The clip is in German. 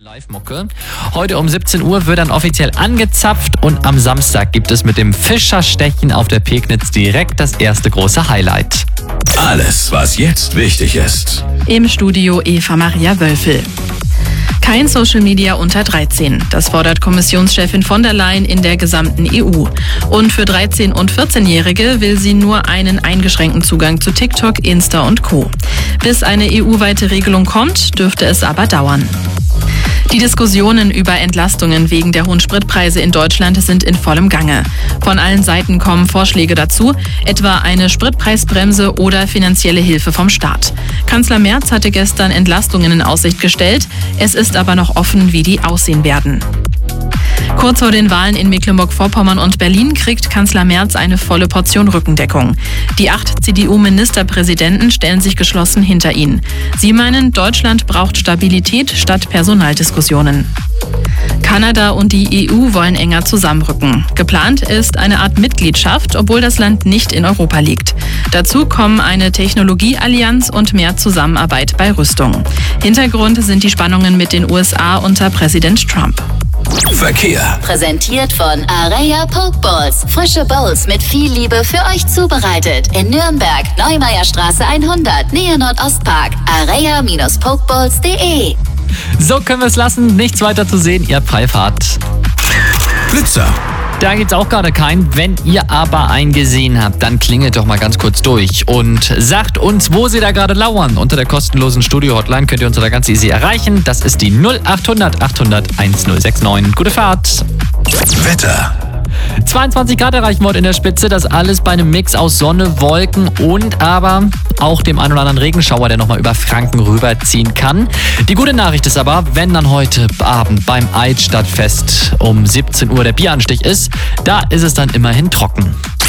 Live-Mucke. Heute um 17 Uhr wird dann offiziell angezapft und am Samstag gibt es mit dem Fischerstechen auf der Pegnitz direkt das erste große Highlight. Alles, was jetzt wichtig ist. Im Studio Eva Maria Wölfel. Kein Social Media unter 13. Das fordert Kommissionschefin von der Leyen in der gesamten EU. Und für 13- und 14-Jährige will sie nur einen eingeschränkten Zugang zu TikTok, Insta und Co. Bis eine EU-weite Regelung kommt, dürfte es aber dauern. Die Diskussionen über Entlastungen wegen der hohen Spritpreise in Deutschland sind in vollem Gange. Von allen Seiten kommen Vorschläge dazu, etwa eine Spritpreisbremse oder finanzielle Hilfe vom Staat. Kanzler Merz hatte gestern Entlastungen in Aussicht gestellt. Es ist aber noch offen, wie die aussehen werden. Kurz vor den Wahlen in Mecklenburg-Vorpommern und Berlin kriegt Kanzler Merz eine volle Portion Rückendeckung. Die 8 CDU-Ministerpräsidenten stellen sich geschlossen hinter ihn. Sie meinen, Deutschland braucht Stabilität statt Personaldiskussionen. Kanada und die EU wollen enger zusammenrücken. Geplant ist eine Art Mitgliedschaft, obwohl das Land nicht in Europa liegt. Dazu kommen eine Technologieallianz und mehr Zusammenarbeit bei Rüstung. Hintergrund sind die Spannungen mit den USA unter Präsident Trump. Verkehr. Präsentiert von Areia Pokeballs. Frische Bowls mit viel Liebe für euch zubereitet. In Nürnberg, Neumeierstraße 100, Nähe Nordostpark. areia-pokeballs.de. So können wir es lassen. Nichts weiter zu sehen. Ihr habt Freifahrt. Blitzer. Da gibt's auch gerade keinen. Wenn ihr aber einen gesehen habt, dann klingelt doch mal ganz kurz durch und sagt uns, wo sie da gerade lauern. Unter der kostenlosen Studio-Hotline könnt ihr uns da ganz easy erreichen. Das ist die 0800 800 1069. Gute Fahrt. Wetter. 22 Grad erreichen wir heute in der Spitze. Das alles bei einem Mix aus Sonne, Wolken und aber auch dem einen oder anderen Regenschauer, der nochmal über Franken rüberziehen kann. Die gute Nachricht ist aber, wenn dann heute Abend beim Eichstadtfest um 17 Uhr der Bieranstich ist, da ist es dann immerhin trocken.